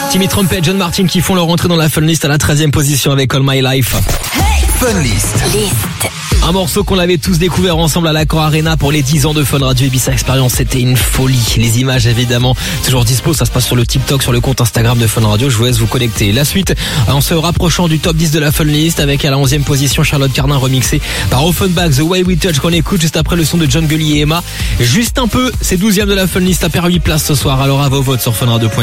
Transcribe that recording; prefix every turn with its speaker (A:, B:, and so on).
A: Timmy Trumpet, John Martin qui font leur entrée dans la Fun List à la 13e position avec All My Life.
B: Fun List.
A: Un morceau qu'on avait tous découvert ensemble à l'Accor Arena pour les 10 ans de Fun Radio Ibiza Experience. C'était une folie. Les images évidemment toujours dispo. Ça se passe sur le TikTok, sur le compte Instagram de Fun Radio. Je vous laisse vous connecter. La suite en se rapprochant du top 10 de la Fun List avec à la 11e position Charlotte Cardin remixée par Offenbach, The Way We Touch qu'on écoute juste après le son de John Gully et Emma. Juste un peu, c'est 12e de la Fun List à perdre 8 places ce soir. Alors à vos votes sur funradio.fr.